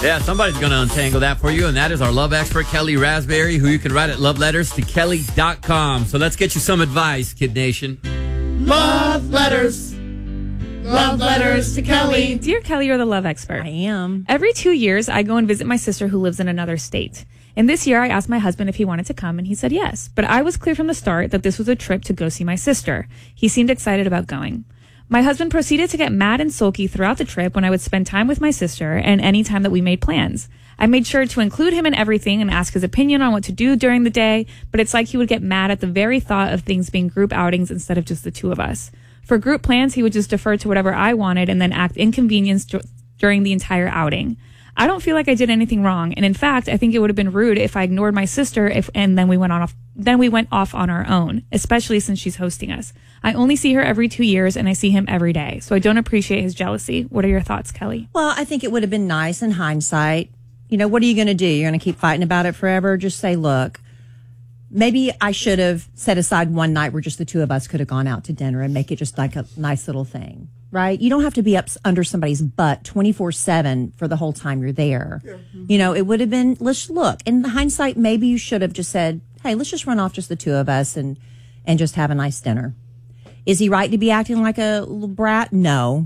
Yeah, somebody's going to untangle that for you, and that is our love expert, Kelly Raspberry, who you can write at loveletterstokelly.com. So let's get you some advice, Kid Nation. Love letters. Love letters to Kelly. Dear Kelly, you're the love expert. I am. Every 2 years, I go and visit my sister who lives in another state. And this year, I asked my husband if he wanted to come, and he said yes. But I was clear from the start that this was a trip to go see my sister. He seemed excited about going. My husband proceeded to get mad and sulky throughout the trip when I would spend time with my sister and any time that we made plans. I made sure to include him in everything and ask his opinion on what to do during the day, but it's like he would get mad at the very thought of things being group outings instead of just the two of us. For group plans, he would just defer to whatever I wanted and then act inconvenienced during the entire outing. I don't feel like I did anything wrong, and in fact, I think it would have been rude if I ignored my sister and then we went off on our own, especially since she's hosting us. I only see her every 2 years, and I see him every day, so I don't appreciate his jealousy. What are your thoughts, Kelly? Well, I think it would have been nice in hindsight. You know, what are you going to do? You're going to keep fighting about it forever? Just say, look, maybe I should have set aside one night where just the two of us could have gone out to dinner and make it just like a nice little thing. Right? You don't have to be up under somebody's butt 24/7 for the whole time you're there. Yeah. You know, it would have been, let's look. In hindsight, maybe you should have just said, hey, let's just run off just the two of us and just have a nice dinner. Is he right to be acting like a little brat? No.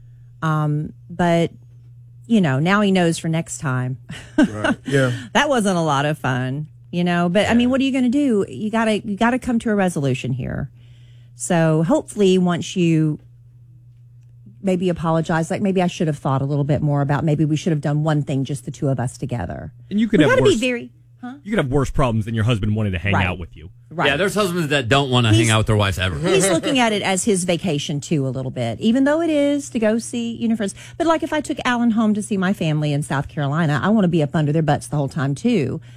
But, you know, now he knows for next time. Right. Yeah. That wasn't a lot of fun, you know. But, I mean, what are you going to do? You gotta come to a resolution here. So hopefully once you maybe apologize, like maybe I should have thought a little bit more about maybe we should have done one thing, just the two of us together. And you could have worse, you could have worse problems than your husband wanting to hang out with you. Right. Yeah, there's husbands that don't want to hang out with their wives ever. He's looking at it as his vacation too, a little bit, even though it is to go see, you know, friends. But like if I took Alan home to see my family in South Carolina, I want to be up under their butts the whole time too.